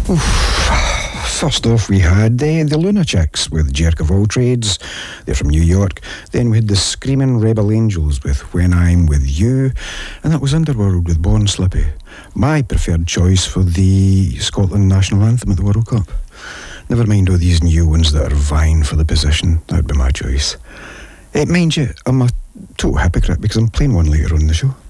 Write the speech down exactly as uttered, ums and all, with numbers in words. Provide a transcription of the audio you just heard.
First off, we had the, the Lunatics with Jerk of All Trades. They're from New York. Then we had the Screaming Rebel Angels with When I'm With You. And that was Underworld with Born Slippy. My preferred choice for the Scotland national anthem at the World Cup. Never mind all these new ones that are vying for the position. That would be my choice. Eh, mind you, I'm a total hypocrite because I'm playing one later on in the show.